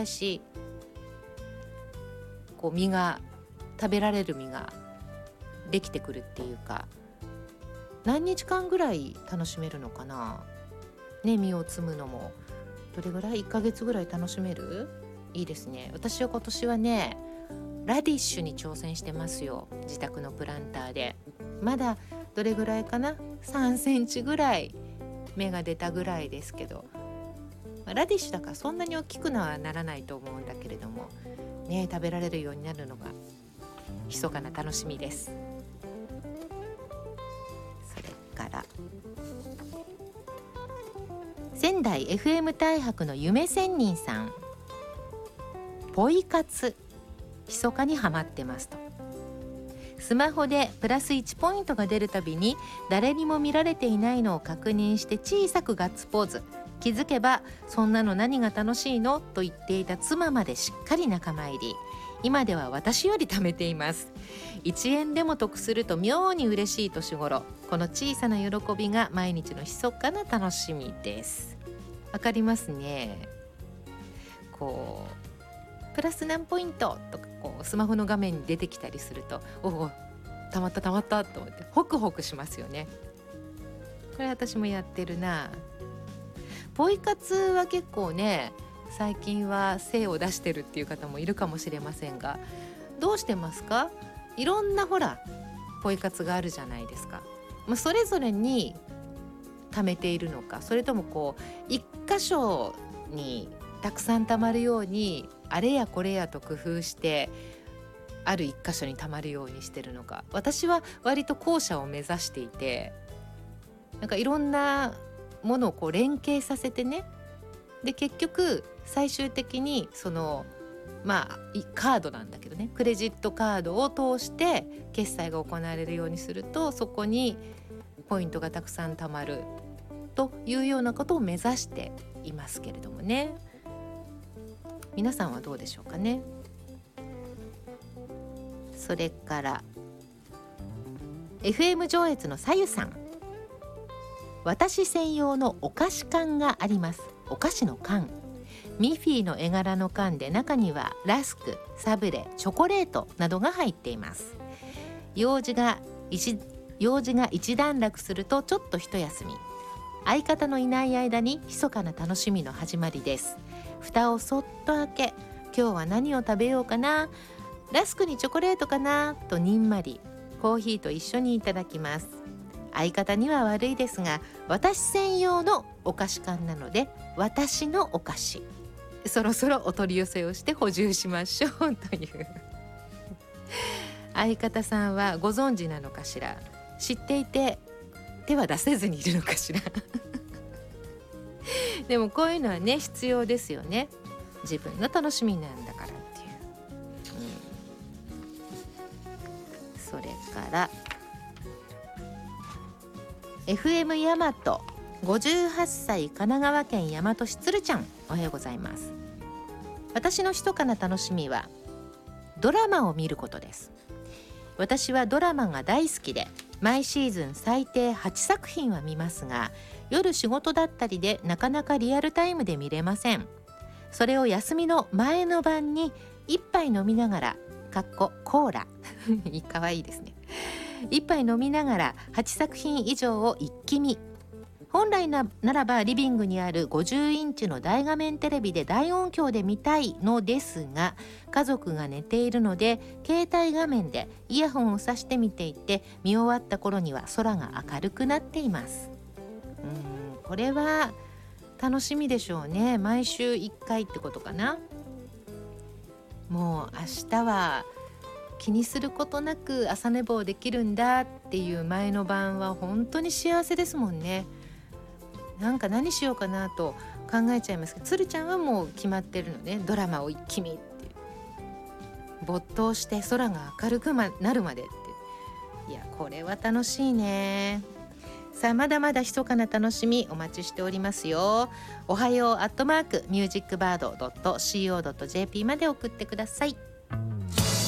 返しこう実が食べられる実ができてくるっていうか、何日間ぐらい楽しめるのかなね。実を摘むのもどれぐらい、1ヶ月ぐらい楽しめる？いいですね。私は今年はねラディッシュに挑戦してますよ。自宅のプランターでまだどれぐらいかな、3センチぐらい芽が出たぐらいですけど、ラディッシュだからそんなに大きくはならないと思うんだけれどもね、食べられるようになるのが密かな楽しみです。それから仙台 FM 大白の夢仙人さん、ポイ活密かにハマってますと。スマホでプラス1ポイントが出るたびに誰にも見られていないのを確認して小さくガッツポーズ。気づけばそんなの何が楽しいのと言っていた妻までしっかり仲間入り。今では私より貯めています。1円でも得すると妙に嬉しい年頃、この小さな喜びが毎日の密かな楽しみです。わかりますね。こうプラス何ポイントとかこうスマホの画面に出てきたりすると、おおたまったたまったと思ってホクホクしますよね。これ私もやってるな。ポイ活は結構ね最近は精を出してるっていう方もいるかもしれませんが、どうしてますか？いろんなほらポイ活があるじゃないですか。それぞれに貯めているのか、それともこう一箇所にたくさん貯まるようにあれやこれやと工夫してある一箇所に貯まるようにしてるのか。私は割と後者を目指していて、なんかいろんなものをこう連携させてね、で結局最終的にそのカードなんだけどね、クレジットカードを通して決済が行われるようにすると、そこにポイントがたくさん貯まるというようなことを目指していますけれどもね。皆さんはどうでしょうかね。それから FM 上越のさゆさん、私専用のお菓子缶があります。お菓子の缶、ミッフィーの絵柄の缶で、中にはラスク、サブレ、チョコレートなどが入っています。用事が一段落するとちょっと一休み。相方のいない間に密かな楽しみの始まりです。蓋をそっと開け、今日は何を食べようかな、ラスクにチョコレートかなとにんまりコーヒーと一緒にいただきます。相方には悪いですが、私専用のお菓子缶なので私のお菓子、そろそろお取り寄せをして補充しましょうという相方さんはご存知なのかしら。知っていて手は出せずにいるのかしらでもこういうのはね必要ですよね。自分の楽しみなんだからっていう、それからFM 大和58歳神奈川県大和市つるちゃん、おはようございます。私の密かな楽しみはドラマを見ることです。私はドラマが大好きで毎シーズン最低8作品は見ますが、夜仕事だったりでなかなかリアルタイムで見れません。それを休みの前の晩に一杯飲みながらコーラかわいいですね。一杯飲みながら8作品以上を一気見。本来ならばリビングにある50インチの大画面テレビで大音響で見たいのですが、家族が寝ているので携帯画面でイヤホンを挿して見ていて、見終わった頃には空が明るくなっています。これは楽しみでしょうね。毎週1回ってことかな。もう明日は気にすることなく朝寝坊できるんだっていう前の晩は本当に幸せですもんね。なんか何しようかなと考えちゃいますけど、つるちゃんはもう決まってるのね。ドラマを一気見って没頭して空が明るくなるまでって。いやこれは楽しいね。さあまだまだ密かな楽しみお待ちしておりますよ。おはよう@musicbird.co.jp まで送ってください。